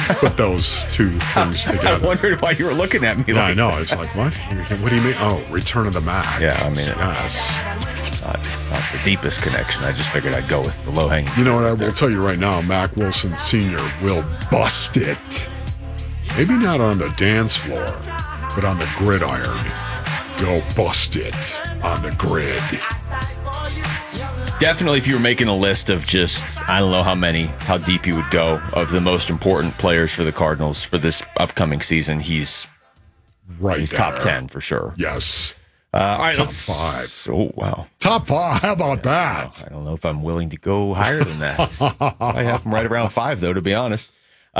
put those two things together. I wondered why you were looking at me. Yeah, I know. It's like, what? What do you mean? Oh, Return of the Mac. Yeah, I mean, yes. Not the deepest connection. I just figured I'd go with the low-hanging. You know what? I will tell you right now, Mac Wilson Sr. will bust it. Maybe not on the dance floor, but on the gridiron. Go bust it on the grid. Definitely, if you were making a list of just, I don't know how deep you would go of the most important players for the Cardinals for this upcoming season, he's right there. Top 10 for sure. Yes. All right, top 5. Oh, wow. Top 5. How about that? I don't know if I'm willing to go higher than that. I have him right around 5, though, to be honest.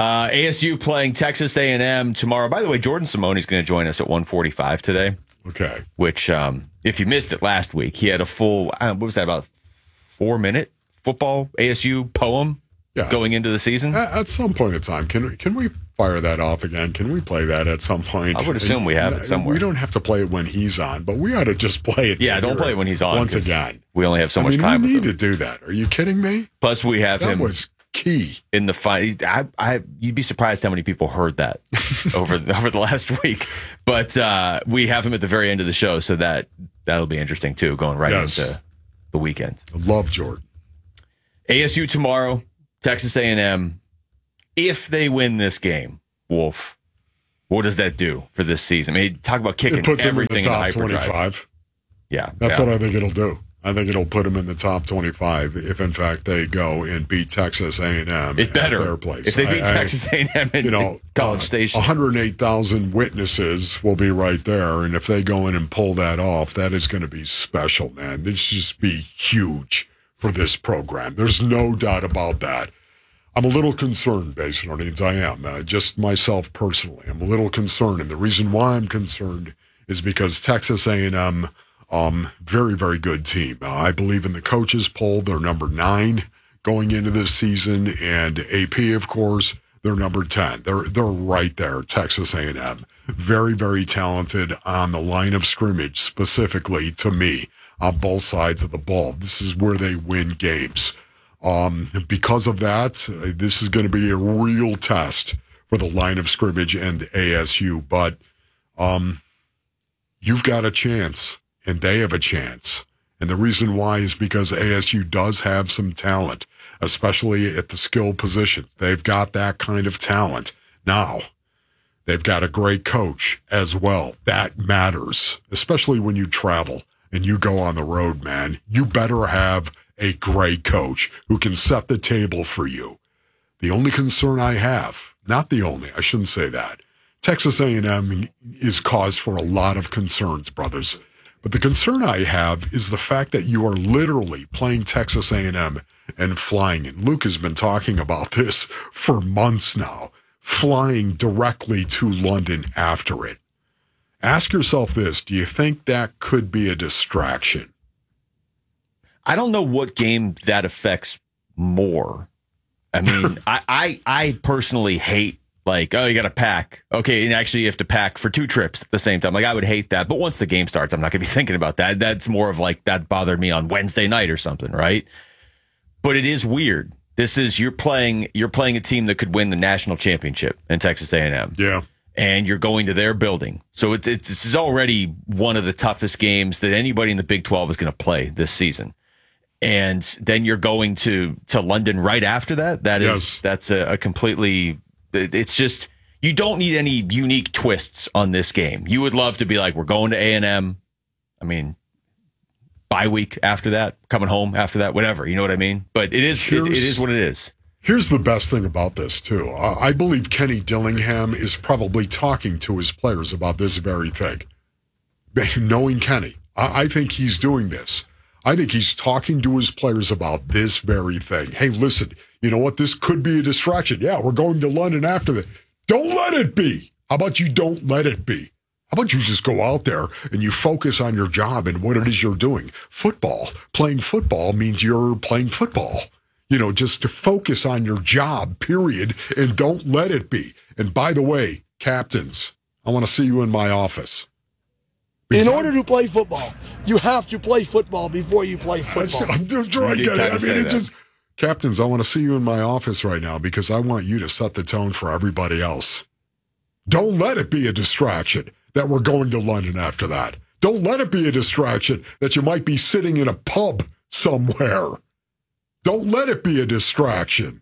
ASU playing Texas A&M tomorrow. By the way, Jordan Simoni's going to join us at 1:45 today. Okay. Which, if you missed it last week, he had a full, what was that, about 4-minute football ASU poem going into the season? At some point in time, can we fire that off again? Can we play that at some point? I would assume we have it somewhere. We don't have to play it when he's on, but we ought to just play it. Yeah, don't play it when he's on. Once again. We only have so much time we with need him. to do that. Are you kidding me? Plus, we have him. That was key. In the fight. You'd be surprised how many people heard that over the last week. But we have him at the very end of the show, so that'll be interesting, too, going right into the weekend. I love Jordan. ASU tomorrow, Texas A&M. If they win this game, Wolf, what does that do for this season? I mean, talk about kicking everything in the top 25. Yeah. That's what I think it'll do. I think it'll put them in the top 25 if, in fact, they go and beat Texas A&M it better. At their place. If they beat Texas A&M in College Station. 108,000 witnesses will be right there, and if they go in and pull that off, that is going to be special, man. This should just be huge for this program. There's no doubt about that. I'm a little concerned, Base Nordians. I am. Just myself personally. I'm a little concerned, and the reason why I'm concerned is because Texas A&M, very, very good team. I believe in the coaches poll. They're number 9 going into this season, and AP, of course, they're number 10. They're right there, Texas A&M. Very, very talented on the line of scrimmage, specifically to me, on both sides of the ball. This is where they win games. Because of that, this is going to be a real test for the line of scrimmage and ASU. But you've got a chance, and they have a chance. And the reason why is because ASU does have some talent, especially at the skill positions. They've got that kind of talent. Now, they've got a great coach as well. That matters, especially when you travel and you go on the road, man. You better have a great coach who can set the table for you. The only concern I have, not the only, I shouldn't say that. Texas A&M is cause for a lot of concerns, brothers. But the concern I have is the fact that you are literally playing Texas A&M and flying. And Luke has been talking about this for months now, flying directly to London after it. Ask yourself this, do you think that could be a distraction? I don't know what game that affects more. I mean, I personally hate, like, oh, you got to pack. Okay, and actually you have to pack for 2 trips at the same time. Like, I would hate that. But once the game starts, I'm not going to be thinking about that. That's more of like, that bothered me on Wednesday night or something, right? But it is weird. This is, you're playing a team that could win the national championship in Texas A&M. Yeah. And you're going to their building. So this is already one of the toughest games that anybody in the Big 12 is going to play this season. And then you're going to London right after that. That's a completely, it's just, you don't need any unique twists on this game. You would love to be like, we're going to A&M. I mean, bye week after that, coming home after that, whatever. You know what I mean? But it is what it is. Here's the best thing about this, too. I believe Kenny Dillingham is probably talking to his players about this very thing. Knowing Kenny, I think he's doing this. I think he's talking to his players about this very thing. Hey, listen, you know what? This could be a distraction. Yeah, we're going to London after that. Don't let it be. How about you don't let it be? How about you just go out there and you focus on your job and what it is you're doing? Football. Playing football means you're playing football. You know, just to focus on your job, period, and don't let it be. And by the way, captains, I want to see you in my office. In order to play football, you have to play football before you play football. I'm just trying to get it. I mean, Captains, I want to see you in my office right now because I want you to set the tone for everybody else. Don't let it be a distraction that we're going to London after that. Don't let it be a distraction that you might be sitting in a pub somewhere. Don't let it be a distraction.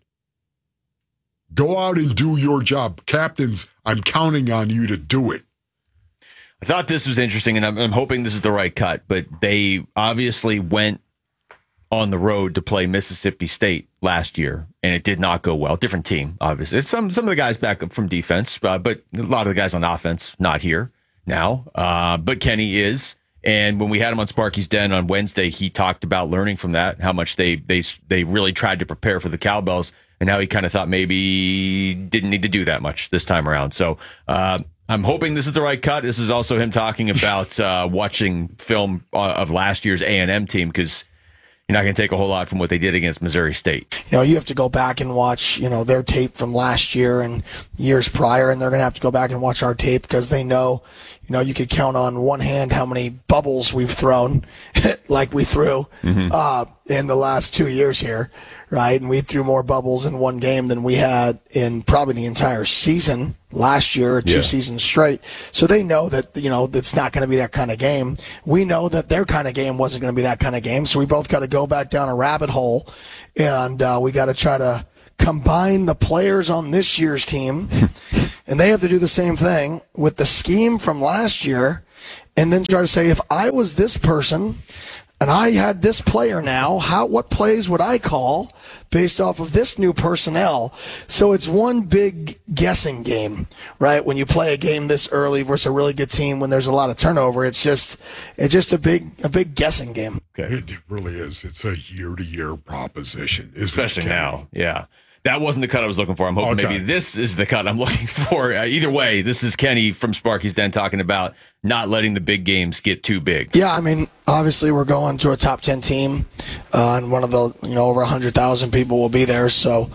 Go out and do your job. Captains, I'm counting on you to do it. I thought this was interesting, and I'm hoping this is the right cut, but they obviously went on the road to play Mississippi State last year, and it did not go well. Different team, obviously. Some of the guys back up from defense, but a lot of the guys on offense not here now. But Kenny is, and when we had him on Sparky's Den on Wednesday, he talked about learning from that, how much they really tried to prepare for the Cowbells, and how he kind of thought maybe didn't need to do that much this time around. So I'm hoping this is the right cut. This is also him talking about watching film of last year's A&M team, because you're not going to take a whole lot from what they did against Missouri State. You have to go back and watch, their tape from last year and years prior, and they're going to have to go back and watch our tape because they know, you could count on one hand how many bubbles we've thrown, like we threw in the last 2 years here, right? And we threw more bubbles in one game than we had in probably the entire season last year, or two seasons straight. So they know that, it's not going to be that kind of game. We know that their kind of game wasn't going to be that kind of game. So we both got to go back down a rabbit hole, and we got to try to combine the players on this year's team, and they have to do the same thing with the scheme from last year, and then try to say, if I was this person and I had this player now, what plays would I call based off of this new personnel? So it's one big guessing game, right? When you play a game this early versus a really good team, when there's a lot of turnover, it's just a big guessing game. Okay. It really is. It's a year-to-year proposition, especially now. Yeah. That wasn't the cut I was looking for. I'm hoping maybe this is the cut I'm looking for. Either way, this is Kenny from Sparky's Den talking about not letting the big games get too big. Yeah, obviously we're going to a top 10 team, and one of the, over 100,000 people will be there. So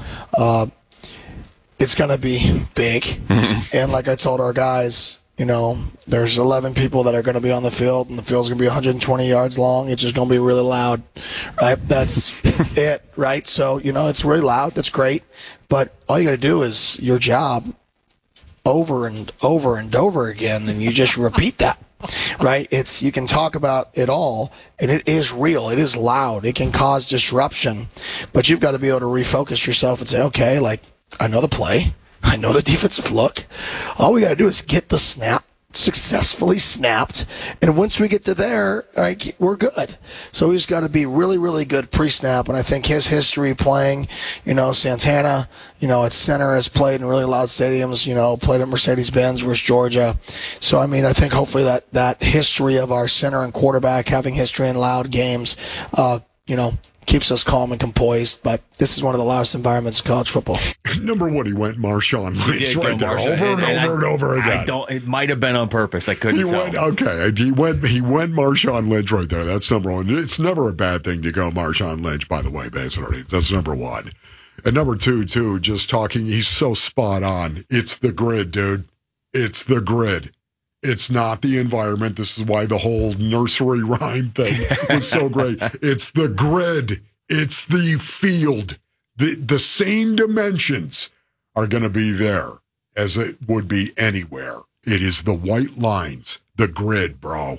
it's going to be big. And like I told our guys, there's 11 people that are going to be on the field, and the field's going to be 120 yards long. It's just going to be really loud, right? That's it, right? So, it's really loud. That's great. But all you got to do is your job over and over and over again, and you just repeat that, right? You can talk about it all, and it is real. It is loud. It can cause disruption. But you've got to be able to refocus yourself and say, okay, I know the play. I know the defensive look. All we got to do is get the snap successfully snapped, and once we get to there, we're good. So we just got to be really, really good pre-snap, and I think his history playing, Santana, at center has played in really loud stadiums, played at Mercedes-Benz versus Georgia. So, I think hopefully that history of our center and quarterback having history in loud games, keeps us calm and composed, but this is one of the loudest environments in college football. Number one, he went Marshawn Lynch right there, over and over again. It might have been on purpose. I couldn't tell. He went Marshawn Lynch right there. That's number one. It's never a bad thing to go Marshawn Lynch, by the way, basically. That's number one. And number two, too, just talking, he's so spot on. It's the grid, dude. It's the grid. It's not the environment. This is why the whole nursery rhyme thing was so great. It's the grid. It's the field. The same dimensions are going to be there as it would be anywhere. It is the white lines, the grid, bro.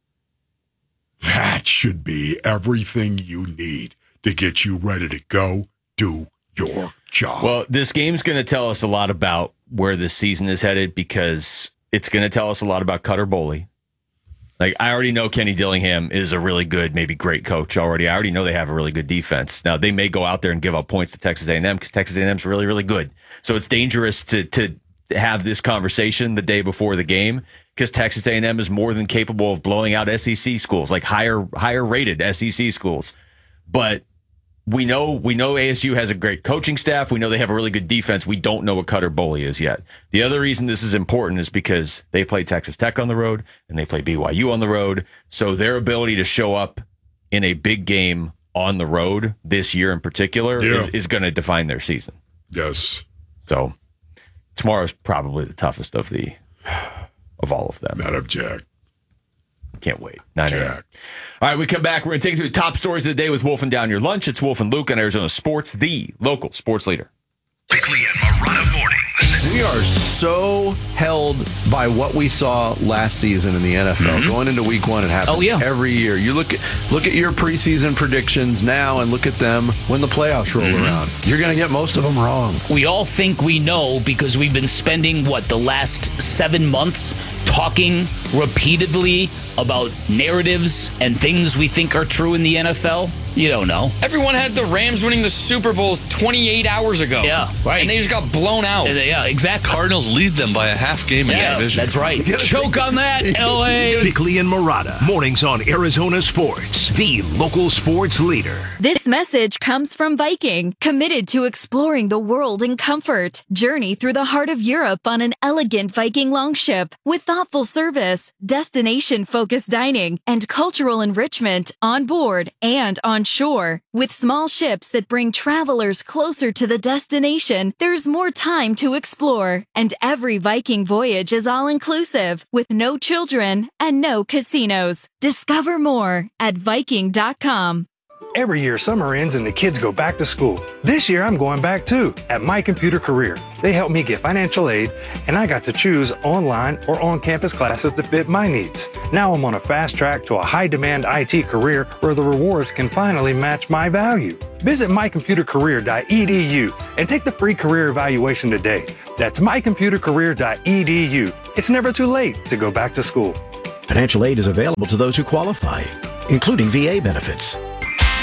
That should be everything you need to get you ready to go do your job. Well, this game's going to tell us a lot about where this season is headed, because it's going to tell us a lot about Cutter Boley. I already know Kenny Dillingham is a really good, maybe great coach already. I already know they have a really good defense. Now, they may go out there and give up points to Texas A&M because Texas A&M is really, really good. So it's dangerous to have this conversation the day before the game, because Texas A&M is more than capable of blowing out SEC schools, higher rated SEC schools. But we know ASU has a great coaching staff. We know they have a really good defense. We don't know what Cutter Boley is yet. The other reason this is important is because they play Texas Tech on the road and they play BYU on the road. So their ability to show up in a big game on the road this year in particular is going to define their season. Yes. So tomorrow's probably the toughest of all of them. Not object. Can't wait. 9 a.m. Jacked. All right, we come back. We're going to take you through the top stories of the day with Wolf and Down Your Lunch. It's Wolf and Luke on Arizona Sports, the local sports leader. Bickley and Marotta mornings. We are so held by what we saw last season in the NFL. Going into week one, it happens every year. You look at your preseason predictions now and look at them when the playoffs roll around. You're going to get most of them wrong. We all think we know because we've been spending, the last 7 months talking repeatedly about narratives and things we think are true in the NFL. You don't know. Everyone had the Rams winning the Super Bowl 28 hours ago. Yeah, right. And they just got blown out. Yeah, exactly. Cardinals lead them by a half game in the division. That's right. Choke on that, LA. Bickley and Marotta mornings on Arizona Sports, the local sports leader. This message comes from Viking, committed to exploring the world in comfort. Journey through the heart of Europe on an elegant Viking longship with thoughtful service, destination-focused dining, and cultural enrichment on board and on shore. With small ships that bring travelers closer to the destination, there's more time to explore. And every Viking voyage is all-inclusive, with no children and no casinos. Discover more at Viking.com. Every year, summer ends and the kids go back to school. This year, I'm going back too, at My Computer Career. They helped me get financial aid, and I got to choose online or on-campus classes that fit my needs. Now I'm on a fast track to a high-demand IT career where the rewards can finally match my value. Visit mycomputercareer.edu and take the free career evaluation today. That's mycomputercareer.edu. It's never too late to go back to school. Financial aid is available to those who qualify, including VA benefits.